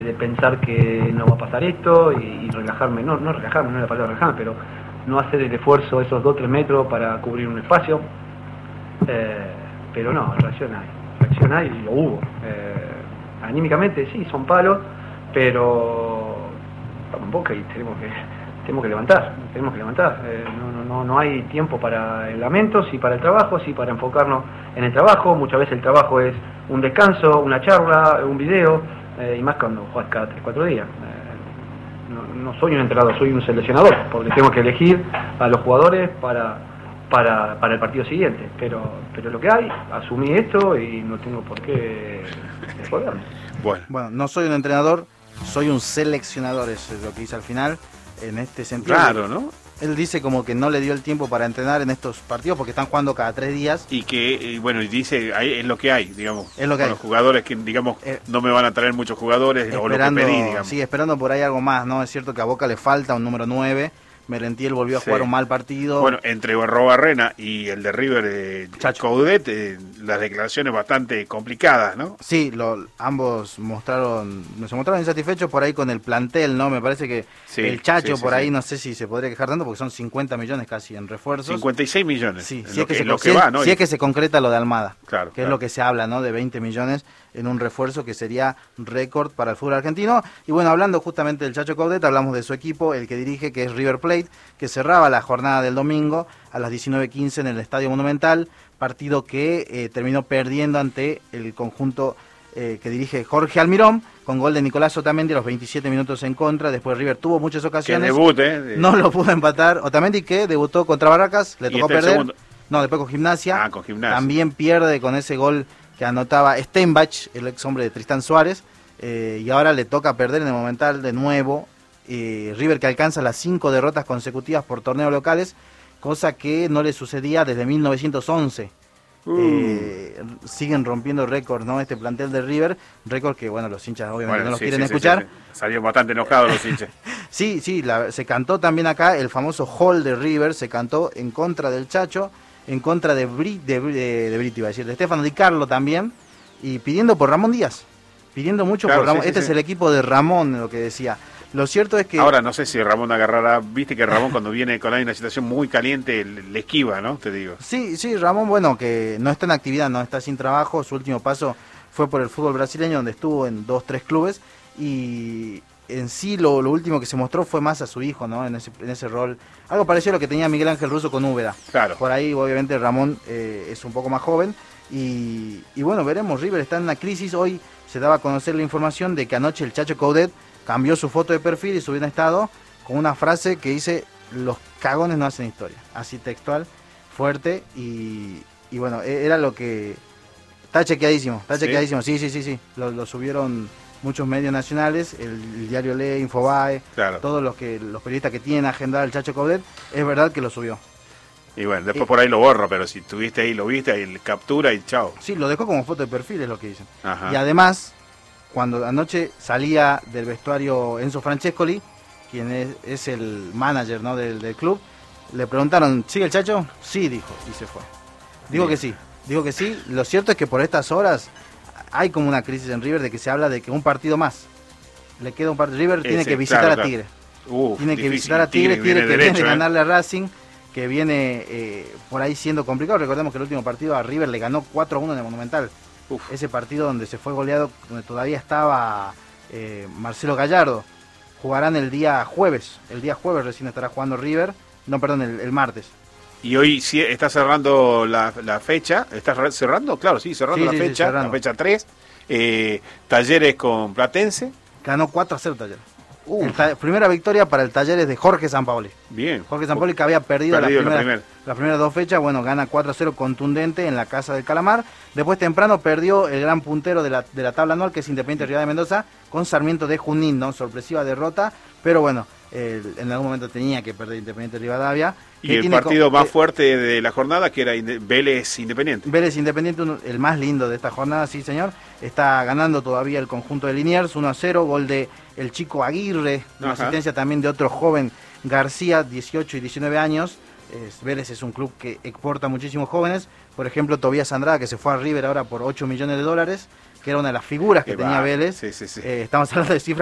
de pensar que no va a pasar esto y relajarme, no relajarme, no es la palabra relajarme, pero no hacer el esfuerzo esos 2-3 metros para cubrir un espacio, pero no, reacción hay y lo hubo. Anímicamente sí, son palos, pero vamos en Boca y tenemos que levantar. No hay tiempo para el lamento, sí para el trabajo, sí para enfocarnos en el trabajo. Muchas veces el trabajo es un descanso, una charla, un video, y más cuando juegas cada 3-4 días. No soy un entrenador, soy un seleccionador, porque tengo que elegir a los jugadores para el partido siguiente. Pero lo que hay, asumí esto y no tengo por qué descolgarme. Bueno, no soy un entrenador, soy un seleccionador, es lo que dice al final. En este sentido, claro, ¿no? Él dice como que no le dio el tiempo para entrenar en estos partidos porque están jugando cada 3 días. Y que, bueno, y dice, es lo que hay, digamos. Es lo que hay. Los jugadores que, digamos, no me van a traer muchos jugadores, o lo que pedí, digamos. Sí, esperando por ahí algo más, ¿no? Es cierto que a Boca le falta un número 9. Merentiel volvió a jugar un mal partido. Bueno, entre Barrena y el de River, Coudet, las declaraciones bastante complicadas, ¿no? Sí, ambos se mostraron insatisfechos por ahí con el plantel, ¿no? Me parece que el Chacho por ahí no sé si se podría quejar tanto porque son 50 millones casi en refuerzos. 56 millones. Sí, si es que se concreta lo de Almada, claro, es lo que se habla, ¿no? De 20 millones en un refuerzo que sería récord para el fútbol argentino. Y bueno, hablando justamente del Chacho Coudet, hablamos de su equipo, el que dirige, que es River Plate, que cerraba la jornada del domingo a las 19:15 en el Estadio Monumental, partido que terminó perdiendo ante el conjunto que dirige Jorge Almirón, con gol de Nicolás Otamendi a los 27 minutos en contra. Después River tuvo muchas ocasiones, no lo pudo empatar. Otamendi, que debutó contra Barracas, le tocó perder. No, después con Gimnasia. Con Gimnasia. También pierde con ese gol que anotaba Steinbach, el ex hombre de Tristán Suárez, y ahora le toca perder en el Monumental de nuevo. River, que alcanza las 5 derrotas consecutivas por torneos locales, cosa que no le sucedía desde 1911. Siguen rompiendo récords, ¿no? Este plantel de River, récord que, bueno, los hinchas obviamente no los quieren escuchar. Salieron bastante enojados los hinchas. Sí, se cantó también acá el famoso hall de River, se cantó en contra del Chacho, en contra de Brito, iba a decir, de Stefano Di Carlo también, y pidiendo por Ramón Díaz, pidiendo mucho por Ramón. Es el equipo de Ramón, lo que decía. Lo cierto es que... Ahora no sé si Ramón agarrará, viste que Ramón cuando viene con una situación muy caliente le esquiva, ¿no? Te digo. Sí, Ramón, bueno, que no está en actividad, no está sin trabajo, su último paso fue por el fútbol brasileño, donde estuvo en 2-3 clubes, y en sí lo último que se mostró fue más a su hijo, ¿no? En ese rol, algo parecido a lo que tenía Miguel Ángel Russo con Úbeda. Claro. Por ahí, obviamente, Ramón es un poco más joven, y bueno, veremos, River está en una crisis. Hoy se daba a conocer la información de que anoche el Chacho Coudet cambió su foto de perfil y subió un estado con una frase que dice: los cagones no hacen historia, así textual, fuerte, y bueno, era lo que... Está chequeadísimo, sí, lo subieron muchos medios nacionales, el diario Le, Infobae, claro. Todos los periodistas que tienen agendado el Chacho Coudet, es verdad que lo subió. Y bueno, después por ahí lo borro, pero si estuviste ahí, lo viste, ahí captura y chao. Sí, lo dejó como foto de perfil, es lo que dicen. Ajá. Y además, cuando anoche salía del vestuario Enzo Francescoli, quien es el manager, ¿no? del club, le preguntaron: ¿sigue el Chacho? Sí, dijo, y se fue. Digo que sí. Lo cierto es que por estas horas hay como una crisis en River, de que se habla de que un partido más. Le queda un partido. River tiene que visitar a Tigre. Tiene que visitar a Tigre, que viene de ganarle a Racing, que viene por ahí siendo complicado. Recordemos que el último partido a River le ganó 4-1 en el Monumental. Ese partido donde se fue goleado, donde todavía estaba Marcelo Gallardo. Jugarán el día jueves recién estará jugando River. No, perdón, el martes. Y hoy sí está cerrando la fecha. ¿Está cerrando? Claro, sí, cerrando la fecha. Cerrando. La fecha 3. Talleres con Platense. Ganó 4-0 Talleres. Primera victoria para el Talleres de Jorge Sampaoli. Bien. Jorge Sampaoli, que había perdido las primeras 2 fechas, bueno, gana 4-0 contundente en la casa del Calamar. Después temprano perdió el gran puntero de la tabla anual, que es Independiente Rivadavia de Mendoza, con Sarmiento de Junín, ¿no? Sorpresiva derrota, pero bueno, en algún momento tenía que perder Independiente Rivadavia. Y el partido más fuerte de la jornada, que era Vélez Independiente. Vélez Independiente, el más lindo de esta jornada, sí señor. Está ganando todavía el conjunto de Liniers, 1-0, gol de el chico Aguirre, una asistencia también de otro joven, García, 18 y 19 años. Vélez es un club que exporta muchísimos jóvenes. Por ejemplo, Tobías Andrada, que se fue a River ahora por $8 millones, que era una de las figuras que tenía Vélez. Sí, sí, sí. Estamos hablando de cifras